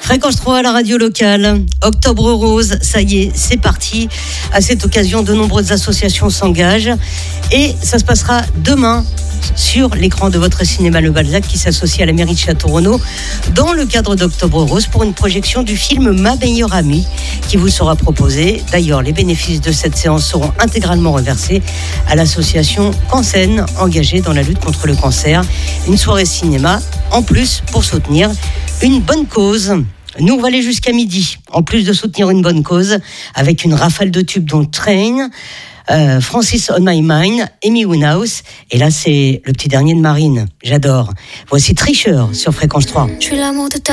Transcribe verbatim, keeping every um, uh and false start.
Fréquence trois à la radio locale. Octobre Rose, ça y est, c'est parti. À cette occasion, de nombreuses associations s'engagent. Et ça se passera demain sur l'écran de votre cinéma Le Balzac qui s'associe à la mairie de Château-Renaud dans le cadre d'Octobre Rose pour une projection du film Ma meilleure amie qui vous sera proposé. D'ailleurs, les bénéfices de cette séance seront intégralement reversés à l'association Cancène, engagée dans la lutte contre le cancer. Une soirée cinéma en plus pour soutenir une bonne cause. Nous, on va aller jusqu'à midi, en plus de soutenir une bonne cause, avec une rafale de tubes dont Train, euh, Francis on My Mind, Amy Winehouse, et là c'est le petit dernier de Marine, j'adore. Voici Tricheur sur Fréquence trois. Je suis l'amour de ta